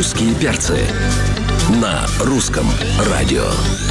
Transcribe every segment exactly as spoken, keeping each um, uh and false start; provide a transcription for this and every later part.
«Русские перцы» на русском радио.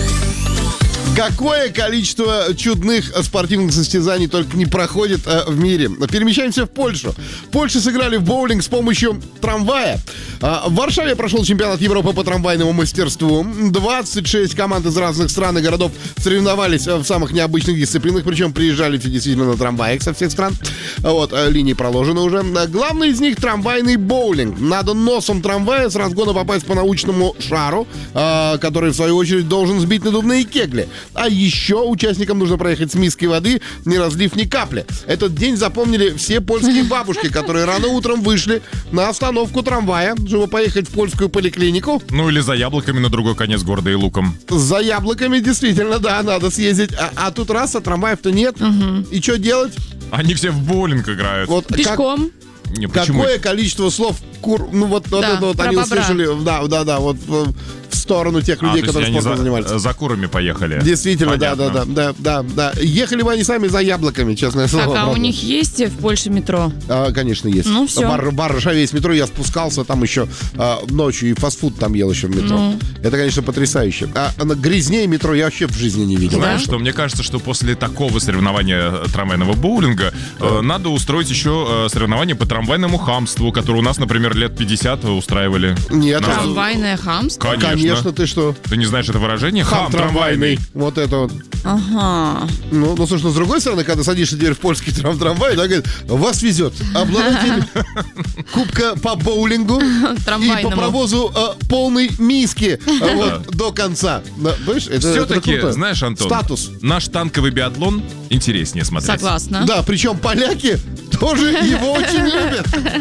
Какое количество чудных спортивных состязаний только не проходит э, в мире. Перемещаемся в Польшу. В Польше сыграли в боулинг с помощью трамвая. А, в Варшаве прошел чемпионат Европы по трамвайному мастерству. двадцать шесть команд из разных стран и городов соревновались в самых необычных дисциплинах. Причем приезжали все действительно на трамваях со всех стран. Вот, линии проложены уже. Главный из них — трамвайный боулинг. Надо носом трамвая с разгона попасть по научному шару, э, который в свою очередь должен сбить надувные кегли. А еще участникам нужно проехать с миской воды, не разлив ни капли. Этот день запомнили все польские бабушки, которые рано утром вышли на остановку трамвая, чтобы поехать в польскую поликлинику. Ну или за яблоками на другой конец города и луком. За яблоками действительно, да, надо съездить. А, а тут раз, а трамваев-то нет. Угу. И что делать? Они все в боулинг играют. Вот Пешком. Как, Не, почему? Какое количество слов кур... Ну вот, вот Да, это вот про они бобра. услышали. Да, да, да, вот в, в сторону тех А, людей, то есть которые они спортом за, занимались. за курами поехали. Действительно, да, да, Понятно. да, да, да, да. Ехали бы они сами за яблоками, честное слово. Так, а у правда. них есть в Польше метро? А, конечно, есть. Ну, всё. Бар, бар Ржаве есть метро, я спускался там еще а, ночью и фастфуд там ел еще в метро. Ну. Это, конечно, потрясающе. А, а грязнее метро я вообще в жизни не видел. Знаешь что, мне кажется, что после такого соревнования трамвайного боулинга э, надо устроить еще э, соревнование по трамвайному хамству, которое у нас, например, лет пятьдесят устраивали. Нет, На- а- Трамвайное хамство? Конечно. конечно, ты что? Ты не знаешь это выражение? Хам трамвайный. Вот это вот. Ага. Ну, ну, слушай, ну, с другой стороны, когда садишься теперь в польский трам трамвай, да, говорит, вас везет обладатель кубка по боулингу и по Трамвайному. провозу э, полной миски э, вот, до конца. Да, понимаешь, это, это Все-таки, круто. знаешь, Антон, Статус. наш танковый биатлон интереснее смотреть. Согласна. Да, причем поляки тоже его очень любят.